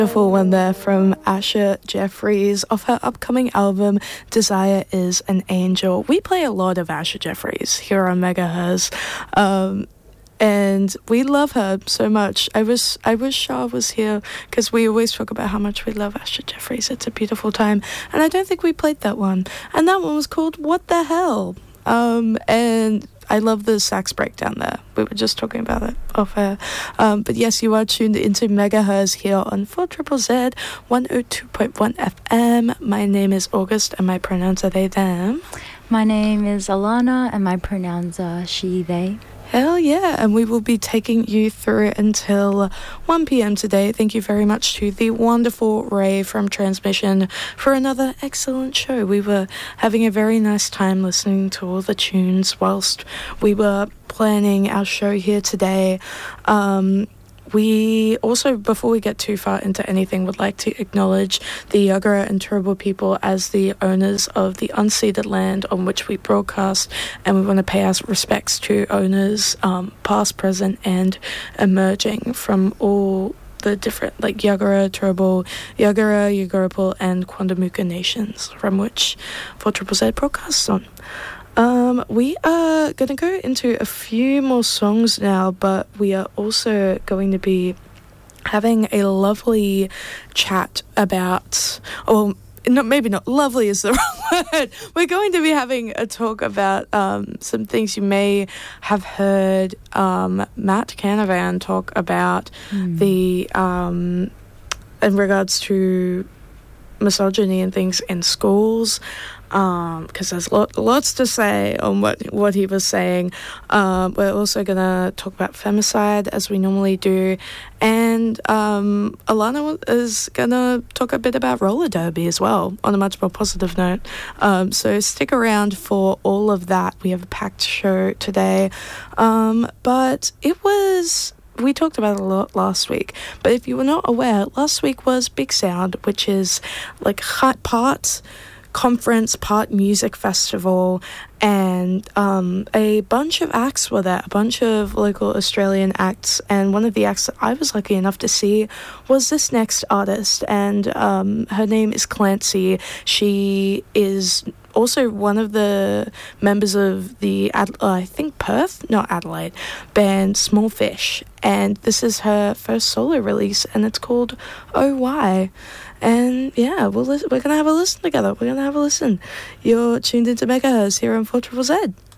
Beautiful one there from Asha Jeffries off her upcoming album Desire is an Angel. We play a lot of Asha Jeffries here on Megahertz, and we love her so much. I wish Shah was here, because we always talk about how much we love Asha Jeffries. It's a beautiful time, and I don't think we played that one, and that one was called What the Hell. And I love the sax breakdown there. We were just talking about it off air. But yes, you are tuned into Megahertz here on 4ZZZ 102.1 FM. My name is August and my pronouns are they, them. My name is Alana and my pronouns are she, they. Hell yeah, and we will be taking you through it until 1 p.m. today. Thank you very much to the wonderful Ray from Transmission for another excellent show. We were having a very nice time listening to all the tunes whilst we were planning our show here today. We also, before we get too far into anything, would like to acknowledge the Yagara and Turrbal people as the owners of the unceded land on which we broadcast, and we want to pay our respects to owners past, present, and emerging from all the different, like Yagara, Turrbal, Yagara, Yugarapu, and Quandamooka nations from which 4ZZZ broadcasts on. We are going to go into a few more songs now, but we are also going to be having a lovely chat about, or maybe not lovely is the wrong word. We're going to be having a talk about some things you may have heard Matt Canavan talk about the in regards to misogyny and things in schools. Because there's lots to say on what he was saying. We're also going to talk about femicide, as we normally do. And Alana is going to talk a bit about roller derby as well, on a much more positive note. So stick around for all of that. We have a packed show today. But it was... We talked about it a lot last week, but if you were not aware, last week was Big Sound, which is like part conference, part music festival, and a bunch of acts were there, a bunch of local Australian acts, and one of the acts that I was lucky enough to see was this next artist, and her name is Clancy. She is also one of the members of the, I think Perth, not Adelaide, band Small Fish, and this is her first solo release, and it's called Oh Why. And yeah, we're going to have a listen together. We're going to have a listen. You're tuned into Megahertz here on 4ZZZ.